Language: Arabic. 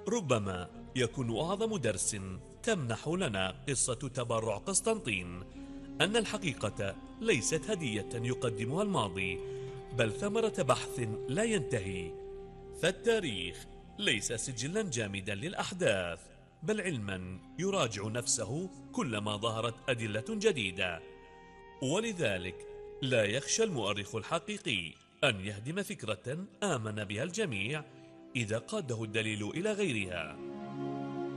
ربما يكون أعظم درس تمنح لنا قصة تبرع قسطنطين أن الحقيقة ليست هدية يقدمها الماضي، بل ثمرة بحث لا ينتهي. فالتاريخ ليس سجلا جامدا للأحداث، بل علما يراجع نفسه كلما ظهرت أدلة جديدة. ولذلك لا يخشى المؤرخ الحقيقي أن يهدم فكرة آمن بها الجميع إذا قاده الدليل إلى غيرها.